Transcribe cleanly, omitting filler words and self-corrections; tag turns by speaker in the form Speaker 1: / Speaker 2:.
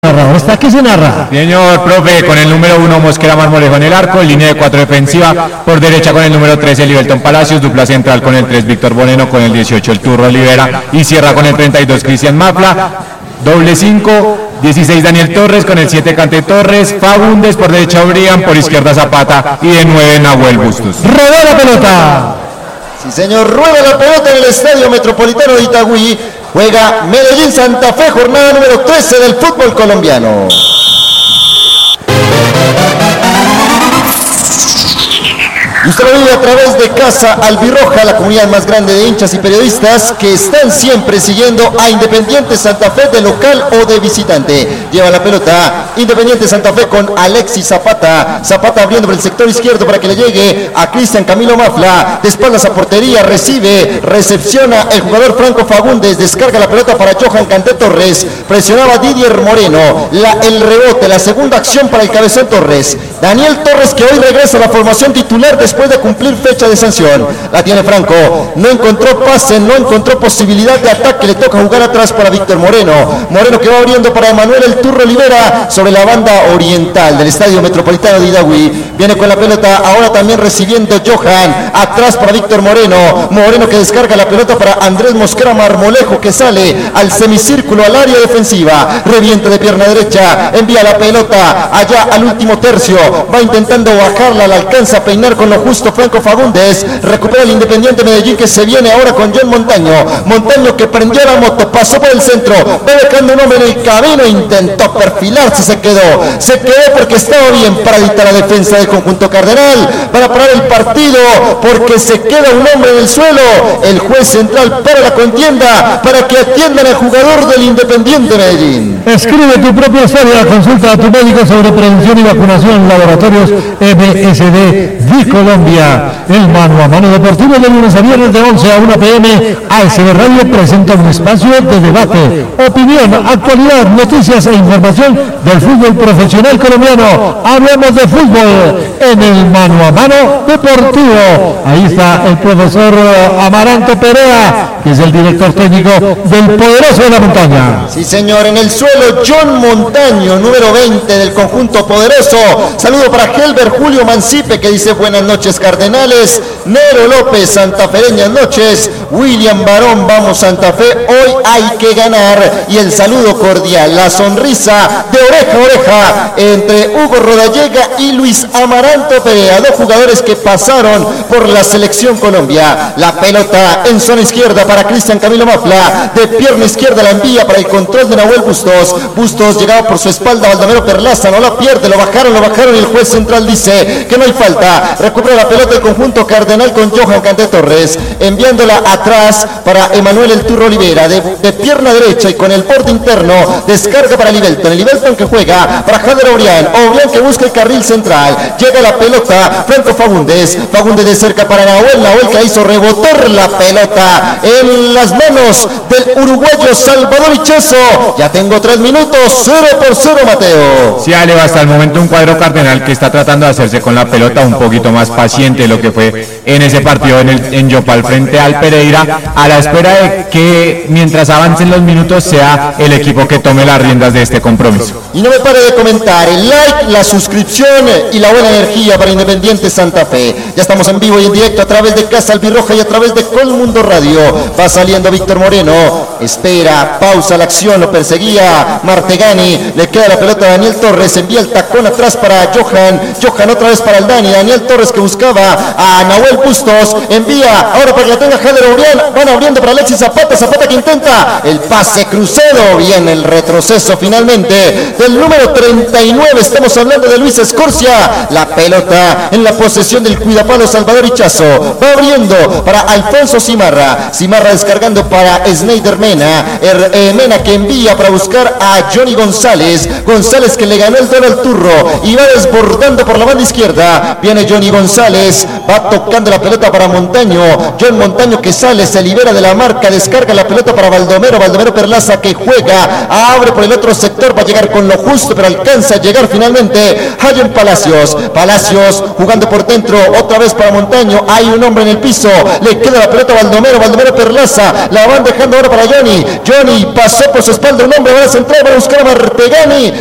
Speaker 1: ¿Esta qué se narra?
Speaker 2: Señor profe, con el número 1 Mosquera Marmolejo en el arco, línea de 4 defensiva, por derecha con el número 13 Livelton Palacios, dupla central con el 3 Víctor Boneno, con el 18 el Turro Olivera y cierra con el 32 Cristian Mafla, doble 5, 16 Daniel Torres, con el 7 Cante Torres, Fagundes, por derecha Brian, por izquierda Zapata y de 9 Nahuel Bustos.
Speaker 1: ¡Rueda la pelota!
Speaker 3: Sí señor, rueda la pelota en el Estadio Metropolitano de Itagüí. Juega Medellín-Santa Fe, jornada número 13 del fútbol colombiano. Y usted lo vive a través de Casa Albirroja, la comunidad más grande de hinchas y periodistas que están siempre siguiendo a Independiente Santa Fe de local o de visitante. Lleva la pelota Independiente Santa Fe con Alexis Zapata. Zapata abriendo por el sector izquierdo para que le llegue a Cristian Camilo Mafla. De espaldas a portería, recibe, recepciona el jugador Franco Fagundes. Descarga la pelota para Johan Cante Torres. Presionaba Didier Moreno. El rebote, la segunda acción para el cabezón Torres. Daniel Torres, que hoy regresa a la formación titular después de cumplir fecha de sanción. La tiene Franco, no encontró pase, no encontró posibilidad de ataque, le toca jugar atrás para Víctor Moreno. Moreno que va abriendo para Emanuel el Turro Olivera sobre la banda oriental del Estadio Metropolitano de Itagüí. Viene con la pelota, ahora también recibiendo Johan, atrás para Víctor Moreno. Moreno que descarga la pelota para Andrés Mosquera Marmolejo, que sale al semicírculo, al área defensiva, revienta de pierna derecha, envía la pelota allá al último tercio, va intentando bajarla, la alcanza a peinar con lo justo Franco Fagundes, recupera el Independiente Medellín, que se viene ahora con John Montaño. Montaño que prendió la moto, pasó por el centro, va dejando un hombre en el camino, intentó perfilarse, se quedó porque estaba bien paradita la defensa del conjunto cardenal para parar el partido, porque se queda un hombre en el suelo. El juez central para la contienda para que atiendan al jugador del Independiente Medellín.
Speaker 1: Escribe tu propia historia, consulta a tu médico sobre prevención y vacunación. Laboratorios MSD de Colombia. El mano a mano deportivo de lunes a viernes de 11 a 1 p.m. ASB Radio presenta un espacio de debate, opinión, actualidad, noticias e información del fútbol profesional colombiano. Hablamos de fútbol en el mano a mano deportivo. Ahí está el profesor Amaranto Perea, que es el director técnico del Poderoso de la Montaña.
Speaker 3: Sí señor, en el suelo John Montaño, número 20 del conjunto Poderoso. Saludo para Helber Julio Mancipe, que dice buenas noches Cardenales. Nero López, santafereñas noches. William Barón, vamos Santa Fe, hoy hay que ganar. Y el saludo cordial, la sonrisa de oreja a oreja entre Hugo Rodallega y Luis Amaranto Perea, dos jugadores que pasaron por la selección Colombia. La pelota en zona izquierda para Cristian Camilo Mafla, de pierna izquierda la envía para el control de Nahuel Bustos. Bustos llegaba por su espalda, Baldomero Perlaza no la pierde, lo bajaron y el juez central dice que no hay falta. Recupera la pelota el conjunto cardenal con Johan Cante Torres, enviándola atrás para Emanuel el Turro Olivera, de pierna derecha y con el borde interno, descarga para Livelton, el Livelton que juega para Jader Obrián que busca el carril central, llega la pelota, Franco Fagundes de cerca para Nahuel que hizo rebotar la pelota en las manos del uruguayo Salvador Ichazo. Ya tengo 3 minutos, 0-0 Mateo.
Speaker 2: Sí, Ale, hasta el momento un cuadro cardenal que está tratando de hacerse con la pelota un poquito más paciente de lo que fue en ese partido en Yopal frente al Pereira, a la espera de que mientras avancen los minutos sea el equipo que tome las riendas de este compromiso.
Speaker 3: Y no me pare de comentar, el like, la suscripción y la buena energía para Independiente Santa Fe. Ya estamos en vivo y en directo a través de Casa Albirroja y a través de Colmundo Radio. Va saliendo Víctor Moreno, espera, pausa la acción, lo perseguía Martegani, le queda la pelota a Daniel Torres, envía el tacón atrás para Johan otra vez para el Daniel Torres que buscaba a Nahuel Bustos, envía ahora para que la tenga Jader Obrián, van abriendo para Alexis Zapata que intenta el pase cruzado, viene el retroceso finalmente del número 39, estamos hablando de Luis Escorcia. La pelota en la posesión del cuidapalo Salvador Ichazo, va abriendo para Alfonso Cimarra descargando para Sneider Mena, Mena que envía para buscar a Johnny González que le ganó el duelo al Turro y va desbordando por la banda izquierda, viene Johnny González, va tocando la pelota para Montaño, John Montaño que sale, se libera de la marca, descarga la pelota para Baldomero Baldomero Perlaza que juega, abre por el otro sector, va a llegar con lo justo, pero alcanza a llegar finalmente Hayen Palacios jugando por dentro, otra vez para Montaño, hay un hombre en el piso, le queda la pelota a Baldomero Perlaza, la van dejando ahora para Johnny pasó por su espalda un hombre, va a centrar, va a buscar a Martegani,